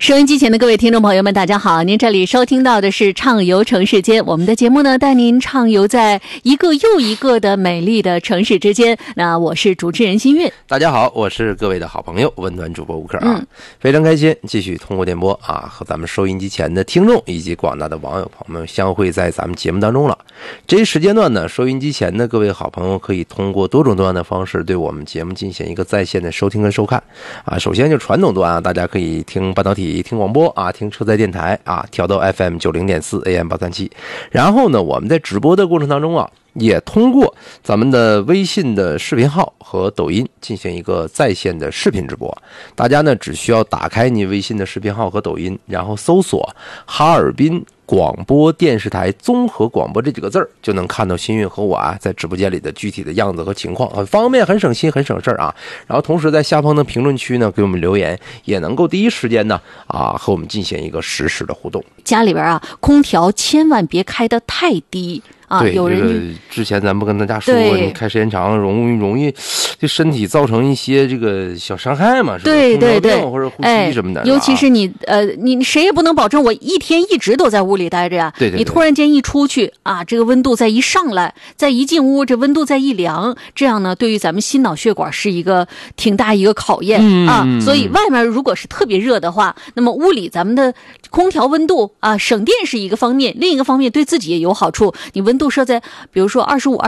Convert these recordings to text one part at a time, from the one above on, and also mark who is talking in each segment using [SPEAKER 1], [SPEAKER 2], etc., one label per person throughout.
[SPEAKER 1] 收音机前的各位听众朋友们，大家好！您这里收听到的是畅游城市间，我们的节目呢，带您畅游在一个又一个的美丽的城市之间。那我是主持人新韵，
[SPEAKER 2] 大家好，我是各位的好朋友温暖主播吴克啊，非常开心继续通过电波啊，和咱们收音机前的听众以及广大的网友朋友们相会在咱们节目当中了。这一时间段呢，收音机前的各位好朋友可以通过多种多样的方式对我们节目进行一个在线的收听跟收看啊。首先就传统端啊，大家可以听半导体、听广播啊，听车载电台啊，调到 FM 90.4 AM 837。然后呢，我们在直播的过程当中啊，也通过咱们的微信的视频号和抖音进行一个在线的视频直播。大家呢只需要打开你微信的视频号和抖音，然后搜索哈尔滨广播电视台综合广播这几个字儿，就能看到新韵和我啊在直播间里的具体的样子和情况，很方便，很省心，很省事儿啊。然后同时在下方的评论区呢给我们留言，也能够第一时间呢和我们进行一个实时的互动。
[SPEAKER 1] 家里边啊，空调千万别开得太低。
[SPEAKER 2] 对，
[SPEAKER 1] 有人
[SPEAKER 2] 这个之前咱们跟大家说过，你开时间长容易对身体造成一些这个小伤害嘛，是吧？
[SPEAKER 1] 对对对，
[SPEAKER 2] 或者呼吸什么的。
[SPEAKER 1] 尤其是你谁也不能保证我一天一直都在屋里待着呀。
[SPEAKER 2] 对，
[SPEAKER 1] 你突然间一出去啊，这个温度再一上来，再一进屋，这温度再一凉，这样呢，对于咱们心脑血管是一个挺大一个考验啊。所以外面如果是特别热的话，那么屋里咱们的空调温度啊，省电是一个方面，另一个方面对自己也有好处。你温度设在比如说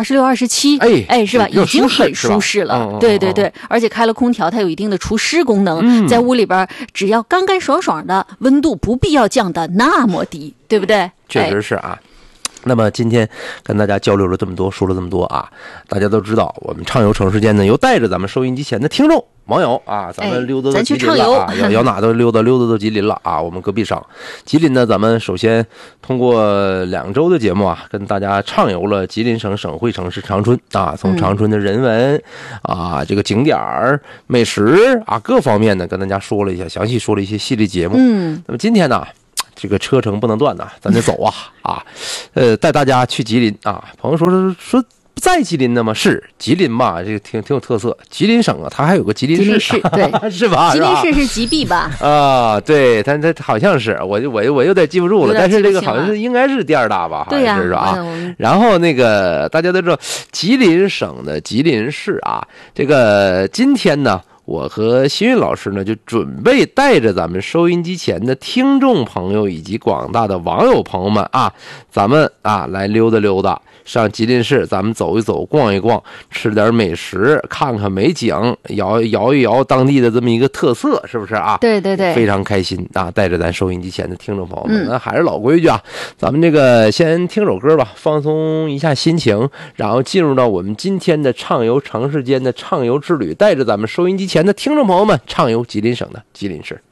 [SPEAKER 1] 25、26、27，是吧？已经很舒适了。对对对，而且开了空调，它有一定的除湿功能，在屋里边只要干干爽爽的，温度不必要降得那么低，对不对？
[SPEAKER 2] 确实是啊。那么今天跟大家交流了这么多，说了这么多啊，大家都知道我们畅游城市间呢，又带着咱们收音机前的听众网友啊，咱们溜达到吉林了啊，要哪都溜达到吉林了啊。我们隔壁省吉林呢，咱们首先通过2周的节目啊，跟大家畅游了吉林省省会城市长春啊，从长春的人文啊，这个景点美食啊各方面呢，跟大家说了一下，详细说了一些系列节目。那么今天呢，这个车程不能断呐，咱得走啊带大家去吉林啊。朋友说在吉林的吗？是吉林嘛，这个挺有特色。吉林省啊，它还有个吉林市，
[SPEAKER 1] 对，
[SPEAKER 2] 是吧？
[SPEAKER 1] 吉林市是吉壁吧？
[SPEAKER 2] 啊，对，它好像是，我有点记不住了，但是这个好像是应该是第2大吧？
[SPEAKER 1] 对呀，
[SPEAKER 2] 是吧？然后那个大家都知道，吉林省的吉林市啊，这个今天呢，我和新韵老师呢就准备带着咱们收音机前的听众朋友以及广大的网友朋友们啊，咱们来溜达溜达，上吉林市咱们走一走，逛一逛，吃点美食，看看美景，摇一摇当地的这么一个特色，是不是啊？
[SPEAKER 1] 对对对，
[SPEAKER 2] 非常开心啊！带着咱收音机前的听众朋友们，那还是老规矩啊，咱们这个先听首歌吧，放松一下心情，然后进入到我们今天的畅游城市间的畅游之旅，带着咱们收音机前的听众朋友们畅游吉林省的吉林市。